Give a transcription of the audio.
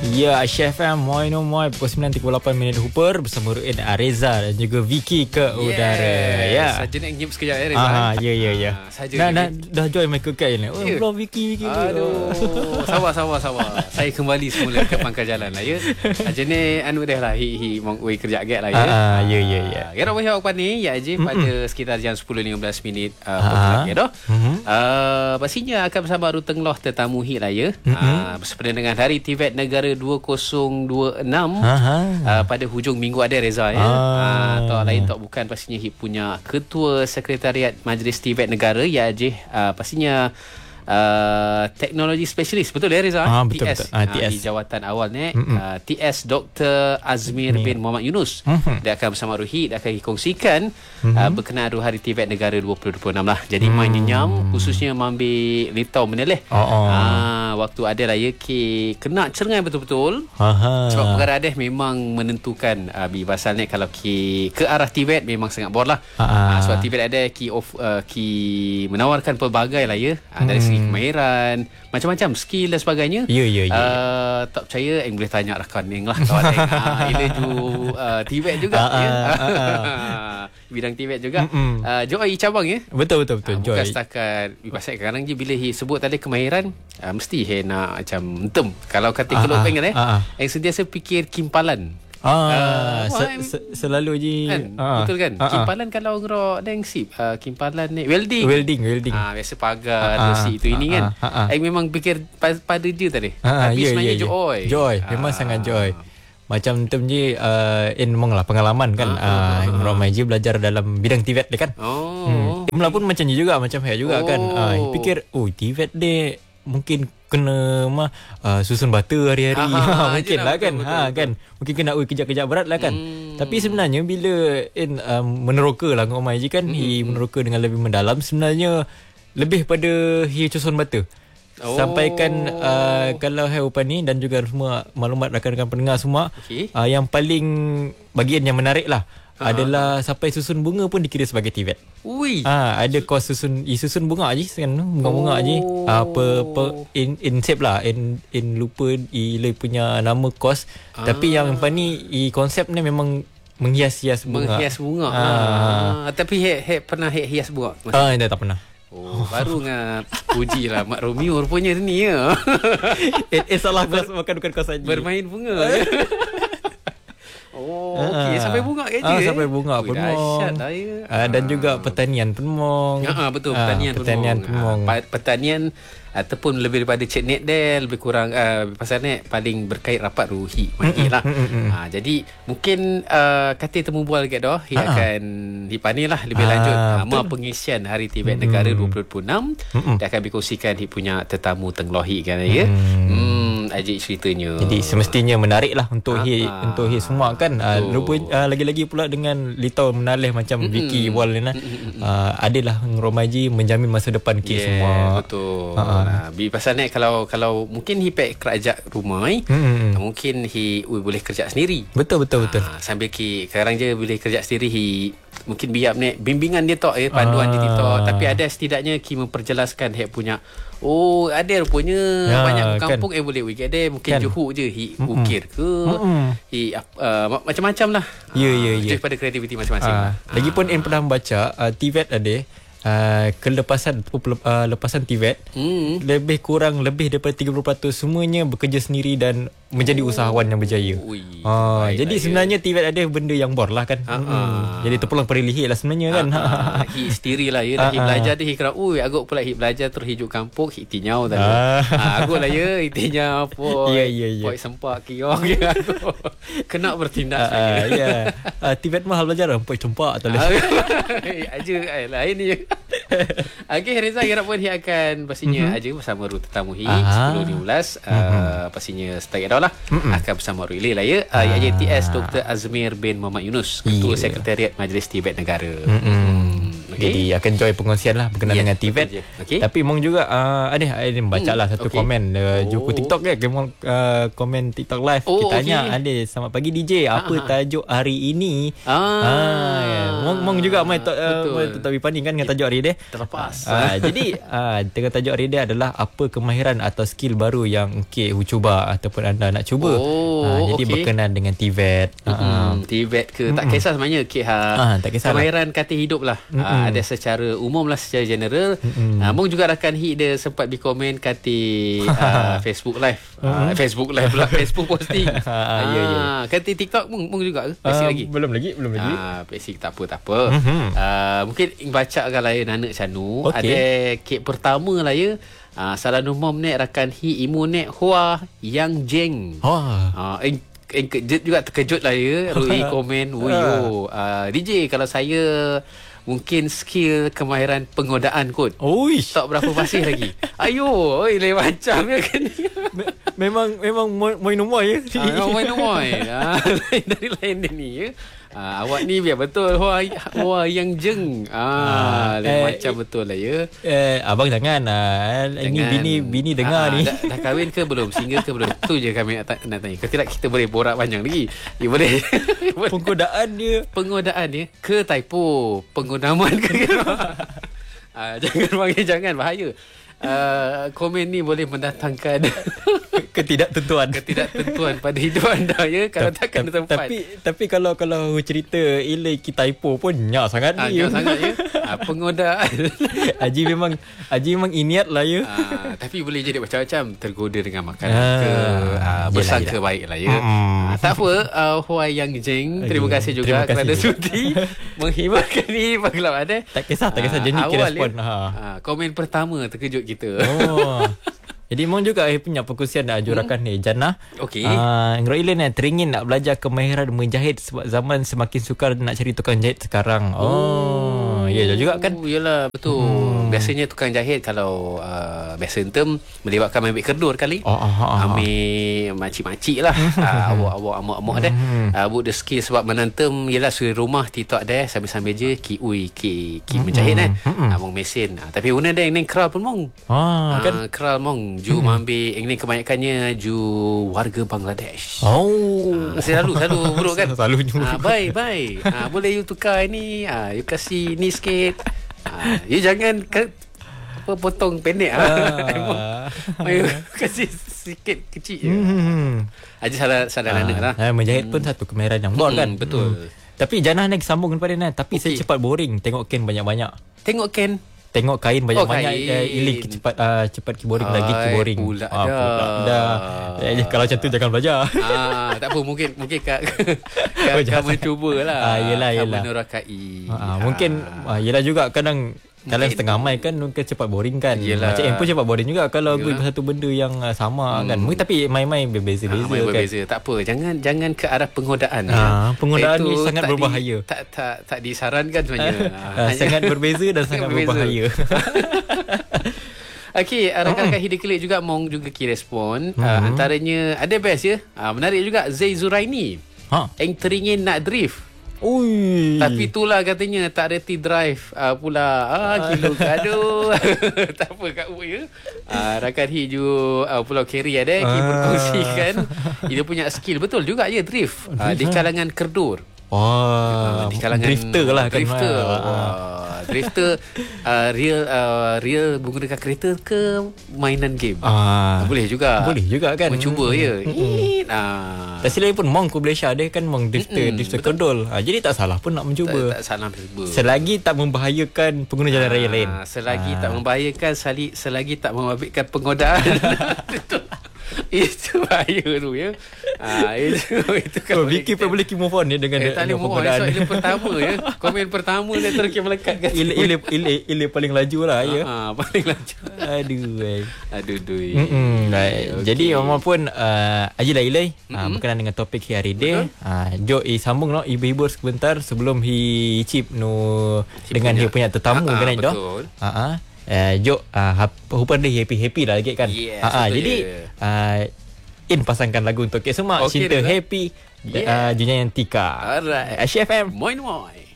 Ya, Chef FM Moi No Moi pukul 9.38 minit Hooper bersama Ruin Reza dan juga Vicky ke udara. Ya. Saja nak ngip sekejap ya Reza. Ya. Dah join Michael Kai ni. Oh, belum Vicky. Aduh. Sabar. Saya kembali semula ke pangkal jalan lah ya. Aja ni anu dah lah hi mong we kerja agak lah ya. Ya. Ya rawai awak ni ya aja pada sekitar jam 10.15 minit ya dah. Pastinya akan bersama Ruteng Loh tetamu hi lah ya. Bersempena dengan Hari TVET Negara 2026 pada hujung minggu ada Reza ya. Tak lain tak bukan pastinya hip punya Ketua Sekretariat Majlis TVET Negara ya Ajih pastinya teknologi spesialis betul ya Reza? Betul. TS di jawatan awal ni TS Dr. Azmir bin Muhammad Yunus. Dia akan bersama Ruhi, dia akan dikongsikan berkenaan Hari TVET Negara 2026 lah. Jadi main nyenyam khususnya mambil litau meneleh. Waktu ada lah ya kena cerengai betul-betul. Sebab perkara ada memang menentukan pasal ni kalau ke arah TVET memang sangat bor lah. Sebab TVET ada menawarkan pelbagai lah ya. Dari segi kemahiran, macam-macam skill dan sebagainya. Ya. Tak percaya boleh tanya rakan Eng lah kawan Eng. Ini ju TVET juga ya. Bidang TVET juga. Joy cabang ya. Betul Joy. Bukan setakat pasal kadang je bila sebut tadi kemahiran mesti nak macam entem. Kalau kata kelop pengen yang sentiasa fikir kimpalan. Selalu je kan? Betul kan? Kimpalan kalau ngerok dan sip kimpalan ni welding. Biasa pagar besi itu ini kan. Memang fikir pada dia tadi. Tapi sebenarnya joy. Memang sangat joy. Macam term je memang lah pengalaman kan. Ramai je belajar dalam bidang TVET dia kan. Mula pun macam ni juga, macam saya juga kan. Fikir TVET dia mungkin kena susun bata hari-hari. Mungkin lah kan. Kan mungkin kena kerja-kerja berat lah kan. Tapi sebenarnya bila meneroka lah dengan Omai je kan, meneroka dengan lebih mendalam, sebenarnya lebih pada susun bata. Sampaikan kalau Upan ni dan juga semua maklumat rakan-rakan pendengar semua, yang paling bagian yang menarik lah adalah sampai susun bunga pun dikira sebagai TVET. Ada kos susun bunga je kan, bunga je. In shape lah, in lupa punya nama kos. Tapi yang ni konsep ni memang menghias-hias bunga. Tapi pernah hias bunga? Tak pernah. Baru ngah puji lah Mak Romeo rupanya ni ya. Salah kos, bukan kos saja. Bermain bunga. Okey, sampai bunga ke je? Sampai bunga pun dahsyat lah ya. Dan juga pertanian pun betul, pertanian pun pertanian ataupun lebih daripada Cik Net dia lebih kurang pasal ni paling berkait rapat Ruhi lah. Jadi mungkin kata temu bual dekat dah akan dipani lah lebih lanjut pengisian Hari TVET Negara 2026. Dia akan berkongsikan punya tetamu Tenglohi kan ya. Ajik ceritanya. Jadi semestinya menarik lah untuk untuk semua kan. Lagi-lagi pula dengan litau menalih macam Vicky Wall ni adalah Romaji menjamin masa depan semua. Betul. Pasal ni kalau mungkin hipek kerajak rumah mungkin boleh kerja sendiri. Betul. Sambil sekarang je boleh kerja sendiri mungkin biar ni bimbingan dia tok panduan dia tok, tapi ada setidaknya memperjelaskan punya ada rupanya banyak kampung kan. Boleh weekend dia mungkin kan. Johor je ukir ke macam-macam lah. Daripada kreativiti masing-masing. Lagipun pernah membaca TVET ada lepasan TVET lebih daripada 30% semuanya bekerja sendiri dan menjadi usahawan yang berjaya. Jadi sebenarnya TVET ada benda yang bor lah kan. Jadi terpulang perilihi lah sebenarnya kan. Sendiri lah ya. Dah belajar dia kira agak pula belajar terus hidup kampung tinyau tadi. Agak lah ya tinyau apa. Poi sempak kiong kena bertindak saya. TVET mahal belajar poi sempak atau aja lain ni. Okey Reza, harap pun akan pastinya aja bersama tetamu 10.15 pastinya sebagai dah lah akan bersama Ruile lah ya. Iaitu TS Dr. Azmir bin Muhammad Yunus, Ketua Sekretariat Majlis TVET Negara. Jadi akan join pengongsian lah berkenaan dengan TVET. Tapi Mong juga ada baca lah satu komen jumpa TikTok ke komen TikTok live. Kita tanya ada selamat pagi DJ, apa tajuk hari ini? Mong juga mai tak panding kan dengan tajuk hari dia. Terlepas. Jadi tengah tajuk hari dia adalah apa kemahiran atau skill baru yang cuba ataupun anda nak cuba. Jadi berkenaan dengan TVET. TVET ke tak kisah sebenarnya tak kisah kemahiran kata hidup lah. Ada secara umum lah, secara general. Mong juga rakan hit dia sempat di komen kata Facebook live. Facebook live pula, Facebook posting. Kata TikTok Mong juga ke? Lagi? Belum lagi. Basic tak apa. Mungkin baca kan lah ya Nanak Chanu. Ada kek pertama lah ya. Salah numom nek rakan hi imu nek Hua Yang Jeng. Kejut juga, terkejut lah ya. Rui komen DJ kalau saya mungkin skill kemahiran pengodaan kot. Tak berapa fasih lagi. Ayo, lain macam ya kan. Memang moin ya. Moin. Lain dari lain dia ni ya. Awak ni biar betul Hua Yang Jeng. Lain macam betul lah ya. Abang jangan. Ini bini dengar ni. Dah kahwin ke belum? Single ke belum? Tu je kami nak tanya. Kalau tidak kita boleh borak panjang lagi. Boleh. Pengodaan dia ke typo? Pengodaman ke? Jangan bahaya. Komen ni boleh mendatangkan ketidaktentuan pada hidup anda ya, kalau takkan ada tempat. Tapi kalau cerita ilai kita typo pun nyak sangat ni. Nyak sangat ya. Pengodaan. Haji memang iniat lah ya. Tapi boleh jadi macam-macam, tergoda dengan makanan ke bersangka baik lah ya. Tak apa, Hua Yang Jeng, terima kasih juga kerana sudi menghiburkan ni penggelap ada. Tak kisah jenis respon. Komen pertama terkejut kita. Jadi Mong juga punya perkongsian jurakan ni Jannah. Okey. Ngroilen teringin nak belajar kemahiran menjahit sebab zaman semakin sukar nak cari tukang jahit sekarang. Ya juga kan. Yalah betul. Biasanya tukang jahit kalau biasa term melibatkan ambil kerdur kali. Ambil makcik-makcik lah. Awak amok dah. Buat the skill sebab menantem ialah suri rumah TikTok dah sambil-sambil je ki menjahit kan. Mong mesin. Tapi guna dah yang kral pun Mong. Kan kral Mong ju ambil ini kebanyakannya ju warga Bangladesh. Selalu buruk kan. Selalu bye. Boleh you tukar ni, you kasih ni sikit. You jangan potong pendek. Kasih sikit kecil je. Aja salah lah. Menjahit pun satu kemahiran yang bor kan. Betul. Tapi Jannah nak sambung daripada ni. Tapi saya cepat boring tengok Ken banyak-banyak. Tengok kain banyak-banyak ilik cepat keyboarding lagi keyboarding pula kalau macam tu jangan belajar. Tak apa, mungkin kau mencubalah. Yelah menerakai. Mungkin yelah juga kadang dalam setengah mai kan mungkin cepat boring kan. Macam pun cepat boring juga kalau guna satu benda yang sama kan. Mungkin tapi mai berbeza-beza kan. Tak apa, jangan ke arah pengodaan. Pengodaan ni sangat berbahaya. Tak disarankan sebenarnya. Sangat berbeza dan sangat berbahaya. Okey, rakan-rakan Hidden Klik juga Mong juga respon. Antaranya ada best ya. Menarik juga Zai Zuraini. Yang teringin nak drift. Tapi itulah katanya tak reti drive pula. Kilo gaduh. Tak apa kat ya. Rakan Hiju Pulau Keri ada berkongsikan dia punya skill betul juga ya drift di kalangan kerdur. Di kalangan drifter lah kan. Drifter real menggunakan kereta ke mainan game. Boleh juga kan. Mencuba ya. Tak silap pun Mong ke Malaysia dia kan Mong drifter kedul. Jadi tak salah pun nak mencuba. Tak salah mencuba. Selagi tak membahayakan pengguna jalan raya lain. Selagi tak membahayakan, selagi tak membabitkan pengodaan. Itu bahaya tu ya. Itu kan Vicky pun boleh move on ni dengan pengodaan. Soalan pertama ya. Komen pertama dia terus melekat kat ile paling laju lah ya. Paling laju. Aduh. Jadi walaupun ajilah ilai berkenaan dengan topik hari ni. Jom sambung no ibu-ibu sebentar sebelum chip no dengan dia punya tetamu kan dah. Jok hupan dia happy lah lagi kan. Jadi In pasangkan lagu untuk kita semua. Cinta happy Dunia yang Tika. Alright. Asyik FM. Moin.